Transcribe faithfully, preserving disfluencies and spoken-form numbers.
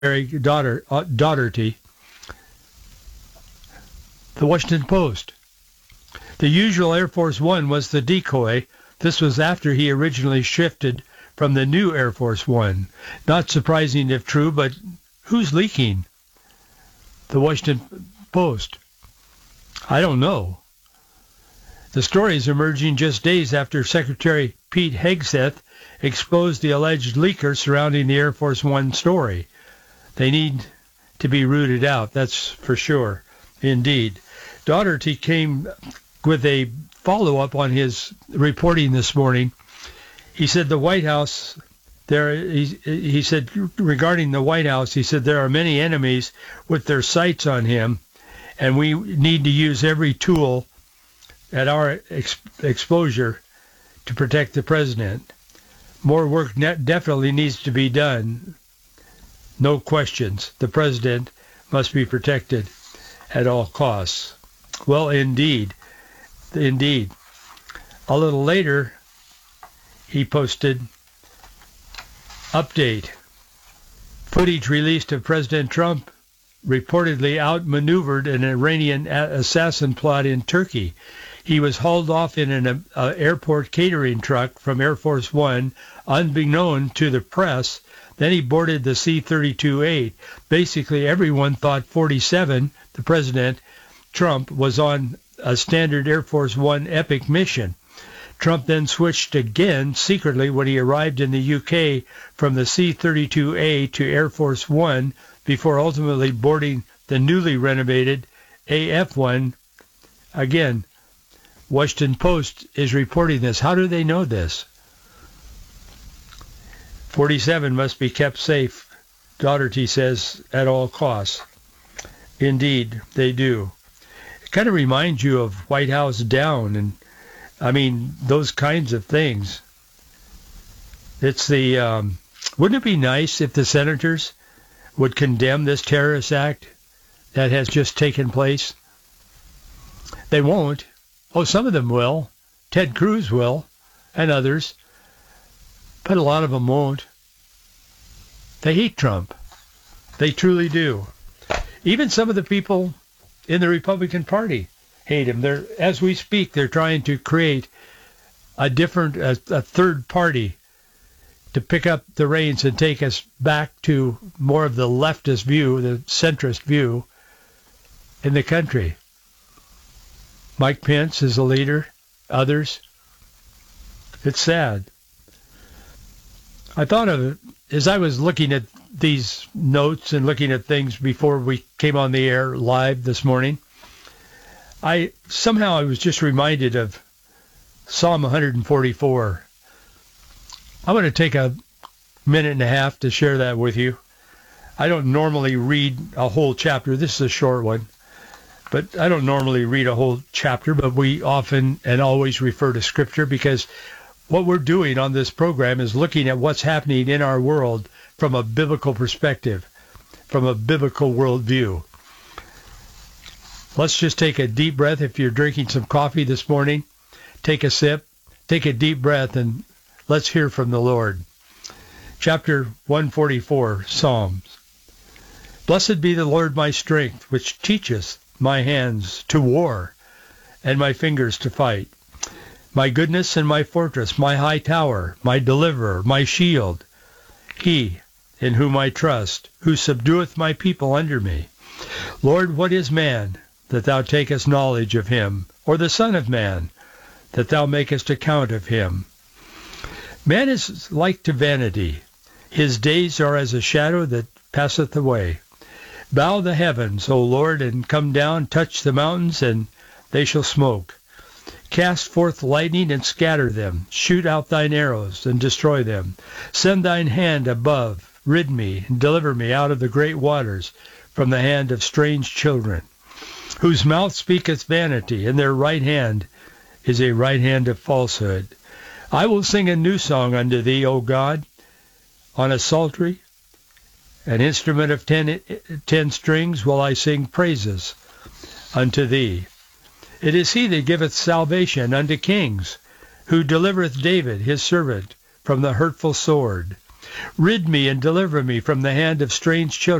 daughter, uh, Daugherty. The Washington Post. The usual Air Force One was the decoy. This was after he originally shifted from the new Air Force One. Not surprising if true, but who's leaking? The Washington Post. I don't know. The story is emerging just days after Secretary Pete Hegseth exposed the alleged leaker surrounding the Air Force One story. They need to be rooted out, that's for sure. Indeed. Daugherty came with a follow-up on his reporting this morning. He said the White House, there. He, he said regarding the White House, he said there are many enemies with their sights on him, and we need to use every tool at our ex- exposure to protect the president. More work net definitely needs to be done. No questions. The president must be protected at all costs. Well, indeed. Indeed. A little later, he posted, update. Footage released of President Trump reportedly outmaneuvered an Iranian assassin plot in Turkey. He was hauled off in an uh, airport catering truck from Air Force One, unbeknown to the press. Then he boarded the C thirty-two A. Basically, everyone thought forty-seven, the president, Trump, was on a standard Air Force One epic mission. Trump then switched again secretly when he arrived in the U K from the C thirty-two A to Air Force One before ultimately boarding the newly renovated A F one. Again, Washington Post is reporting this. How do they know this? forty-seven must be kept safe, Daugherty says, at all costs. Indeed, they do. It kind of reminds you of White House Down and, I mean, those kinds of things. It's the, um, wouldn't it be nice if the senators would condemn this terrorist act that has just taken place? They won't. Oh, some of them will. Ted Cruz will, and others. But a lot of them won't. They hate Trump. They truly do. Even some of the people in the Republican Party hate him. They're, as we speak, they're trying to create a different, a, a third party to pick up the reins and take us back to more of the leftist view, the centrist view in the country. Mike Pence is a leader. Others. It's sad. I thought of it as I was looking at these notes and looking at things before we came on the air live this morning. I somehow I was just reminded of Psalm one forty-four. I want to take a minute and a half to share that with you. I don't normally read a whole chapter. This is a short one. But I don't normally read a whole chapter, but we often and always refer to Scripture because what we're doing on this program is looking at what's happening in our world from a biblical perspective, from a biblical worldview. Let's just take a deep breath. If you're drinking some coffee this morning, take a sip, take a deep breath, and let's hear from the Lord. Chapter one forty-four, Psalms. Blessed be the Lord my strength, which teacheth my hands to war, and my fingers to fight. My goodness and my fortress, my high tower, my deliverer, my shield. He in whom I trust, who subdueth my people under me. Lord, what is man, that thou takest knowledge of him, or the son of man, that thou makest account of him? Man is like to vanity. His days are as a shadow that passeth away. Bow the heavens, O Lord, and come down, touch the mountains, and they shall smoke. Cast forth lightning and scatter them. Shoot out thine arrows and destroy them. Send thine hand above. Rid me and deliver me out of the great waters, from the hand of strange children, whose mouth speaketh vanity, and their right hand is a right hand of falsehood. I will sing a new song unto thee, O God, on a psaltery, an instrument of ten, ten strings will I sing praises unto thee. It is he that giveth salvation unto kings, who delivereth David his servant from the hurtful sword, Rid me and deliver me from the hand of strange children.